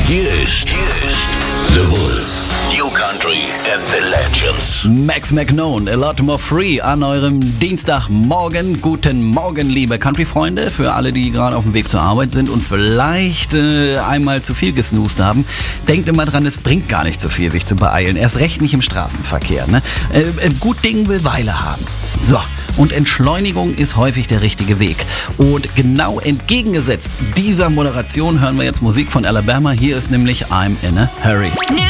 Hier ist The Wolf. New Country and the Legends. Max McKnone, A Lot More Free an eurem Dienstagmorgen. Guten Morgen, liebe Country-Freunde. Für alle, die gerade auf dem Weg zur Arbeit sind und vielleicht einmal zu viel gesnoost haben. Denkt immer dran, es bringt gar nicht so viel, sich zu beeilen. Erst recht nicht im Straßenverkehr. Ne? Gut Ding will Weile haben. So. Und Entschleunigung ist häufig der richtige Weg. Und genau entgegengesetzt dieser Moderation hören wir jetzt Musik von Alabama. Hier ist nämlich I'm in a Hurry.